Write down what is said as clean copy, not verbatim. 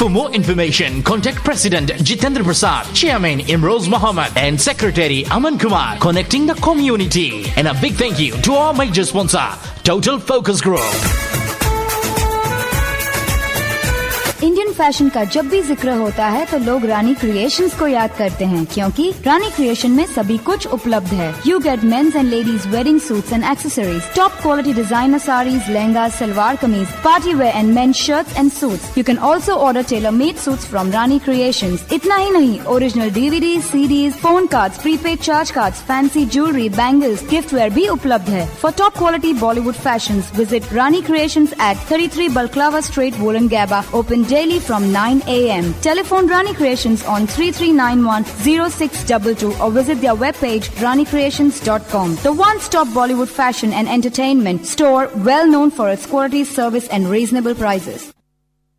For more information, contact President Jitendra Prasad, Chairman Imroz Muhammad, and Secretary Aman Kumar, connecting the community. And a big thank you to our major sponsor, Total Focus Group. Indian fashion का जब भी जिक्र होता है तो लोग रानी creations को याद करते हैं, क्योंकि रानी क्रिएशन में सभी कुछ उपलब्ध है. You get mains and ladies wedding suits and accessories, top quality designer saris, lehenga, salwar kameez, party wear and main shirts and suits. You can also order tailor made suits from Rani creations. इतना ही नहीं, original DVD, CDs, phone cards, prepaid charge cards, fancy jewellery, bangles, gift where भी उपलब्ध है. For top quality Bollywood fashions, visit Rani creations at 33 Balklava Street, Wollongabba, open daily from 9 a.m. Telephone Rani Creations on 3391-0622 or visit their webpage ranicreations.com. The one-stop Bollywood fashion and entertainment store, well known for its quality, service and reasonable prices.